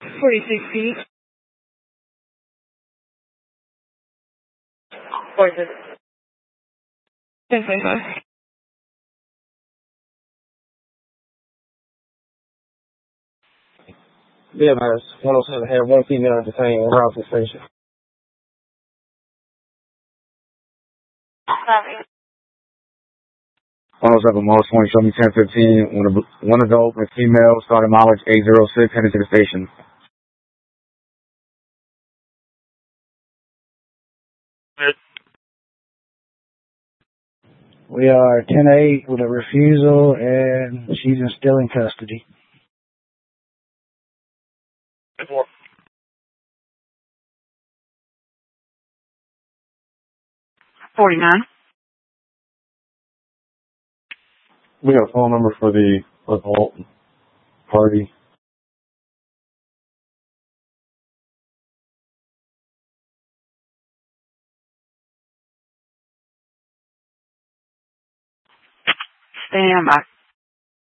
46 feet. 46. 1045. Yeah, man. 107 had one female detained in Robinson Station. Copy. 107 Mall 20, show me 1015. One adult and female, starting mileage 806, headed to the station. We are 10-8 with a refusal, and she's still in custody. 49. We got a phone number for the adult party. Stand by.